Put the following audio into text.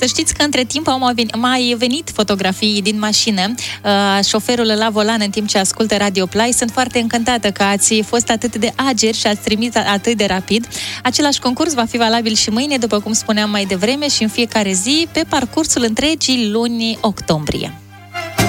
Să știți că între timp au mai venit fotografii din mașină, șoferul la volan în timp ce ascultă Radio Play. Sunt foarte încântată că ați fost atât de ageri și ați trimis atât de rapid. Același concurs va fi valabil și mâine, după cum spuneam mai devreme, și în fiecare zi pe parcursul întregii luni octombrie.